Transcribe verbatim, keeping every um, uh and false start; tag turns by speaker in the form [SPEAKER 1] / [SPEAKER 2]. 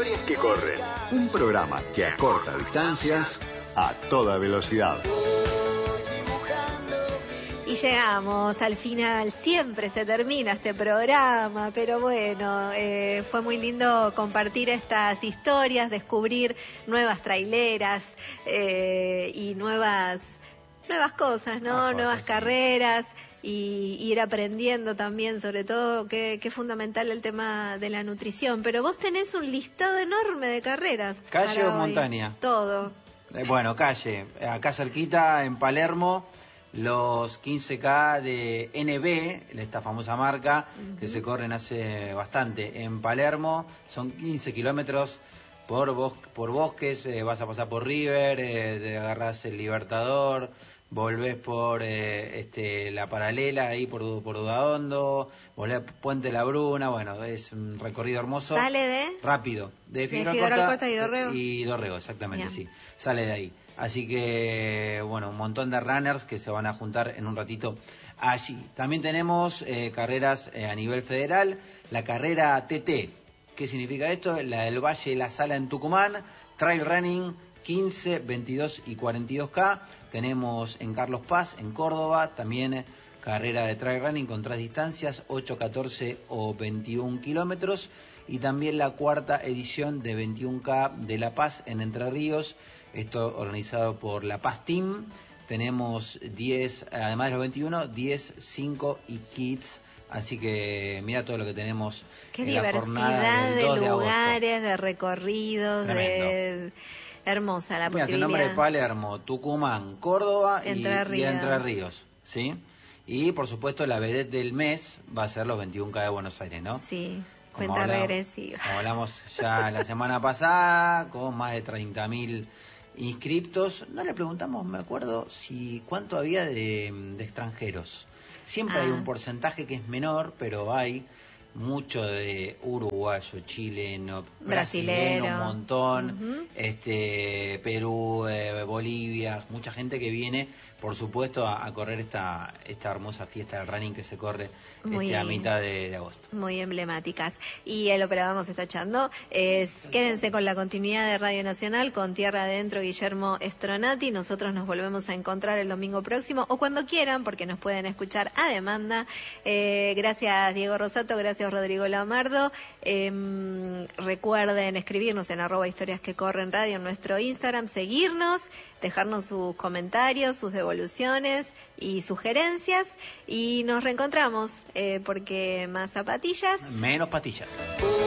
[SPEAKER 1] Historias que corren. Un programa que acorta distancias a toda velocidad.
[SPEAKER 2] Y llegamos al final, siempre se termina este programa, pero bueno, eh, fue muy lindo compartir estas historias, descubrir nuevas traileras eh, y nuevas, nuevas cosas, ¿no?
[SPEAKER 3] Nuevas
[SPEAKER 2] nuevas
[SPEAKER 3] cosas,
[SPEAKER 2] carreras y, y ir aprendiendo también, sobre todo, que, que es fundamental el tema de la nutrición. Pero vos tenés un listado enorme de carreras.
[SPEAKER 3] ¿Calle
[SPEAKER 2] para
[SPEAKER 3] o
[SPEAKER 2] hoy.
[SPEAKER 3] montaña?
[SPEAKER 2] Todo.
[SPEAKER 3] Eh, bueno, calle, acá cerquita, en Palermo, los quince K de N B, esta famosa marca, uh-huh, que se corren hace bastante en Palermo, son quince kilómetros por, bos por bosques, eh, vas a pasar por River, eh, te agarrás el Libertador, volvés por eh, este, la paralela, ahí por, por Udaondo, volvés a Puente La Bruna, bueno, es un recorrido hermoso.
[SPEAKER 2] ¿Sale de?
[SPEAKER 3] Rápido, de Figueroa,
[SPEAKER 2] de Figueroa
[SPEAKER 3] Alcorta
[SPEAKER 2] y Dorrego.
[SPEAKER 3] Y Dorrego, exactamente,
[SPEAKER 2] Bien.
[SPEAKER 3] sí, sale de ahí. Así que, bueno, un montón de runners que se van a juntar en un ratito allí. También tenemos eh, carreras eh, a nivel federal, la carrera T T. ¿Qué significa esto? La del Valle de la Sala en Tucumán, trail running quince, veintidós y cuarenta y dos K. Tenemos en Carlos Paz, en Córdoba, también carrera de trail running con tres distancias, ocho, catorce o veintiún kilómetros. Y también la cuarta edición de veintiún K de La Paz en Entre Ríos. Esto organizado por La Paz Team. Tenemos diez, además de los veintiuno, diez, cinco y Kids. Así que mira todo lo que tenemos.
[SPEAKER 2] Qué
[SPEAKER 3] en la jornada del
[SPEAKER 2] diversidad de
[SPEAKER 3] dos de
[SPEAKER 2] lugares, de recorridos,
[SPEAKER 3] Tremendo.
[SPEAKER 2] de... Hermosa la
[SPEAKER 3] Mira,
[SPEAKER 2] posibilidad.
[SPEAKER 3] tu nombre es Palermo, Tucumán, Córdoba y
[SPEAKER 2] Entre Ríos.
[SPEAKER 3] y Entre Ríos, ¿sí? Y por supuesto la vedette del mes va a ser los veintiún K de Buenos Aires, ¿no?
[SPEAKER 2] Sí,
[SPEAKER 3] Como
[SPEAKER 2] cuenta
[SPEAKER 3] hablamos,
[SPEAKER 2] regresiva.
[SPEAKER 3] Como hablamos ya la semana pasada, con más de treinta mil inscriptos. No le preguntamos, me acuerdo, si cuánto había de, de extranjeros. Siempre
[SPEAKER 2] Ah.
[SPEAKER 3] hay un porcentaje que es menor, pero hay mucho de uruguayo, chileno,
[SPEAKER 2] Brasilero.
[SPEAKER 3] brasilero, un montón,
[SPEAKER 2] Uh-huh.
[SPEAKER 3] este Perú, eh, Bolivia, mucha gente que viene, por supuesto, a, a correr esta esta hermosa fiesta del running que se corre
[SPEAKER 2] Muy
[SPEAKER 3] este, a mitad de, de agosto.
[SPEAKER 2] Muy emblemáticas. Y el operador nos está echando. Es, quédense con la continuidad de Radio Nacional, con Tierra Adentro, Guillermo Stronati. Nosotros nos volvemos a encontrar el domingo próximo, o cuando quieran, porque nos pueden escuchar a demanda. Eh, gracias, Diego Rosato, gracias, Rodrigo Lamardo. Eh, recuerden escribirnos en arroba historias que corren radio en nuestro Instagram, seguirnos, dejarnos sus comentarios, sus devoluciones y sugerencias. Y nos reencontramos, eh, porque más zapatillas.
[SPEAKER 3] Menos patillas.